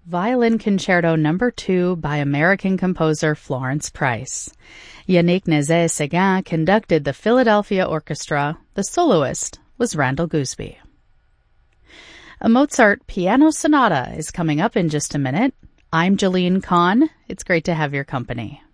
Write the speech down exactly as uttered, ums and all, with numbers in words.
Violin Concerto Number two by American composer Florence Price. Yannick Nézet-Séguin conducted the Philadelphia Orchestra. The soloist was Randall Gooseby. A Mozart piano sonata is coming up in just a minute. I'm Jalene Kahn. It's great to have your company.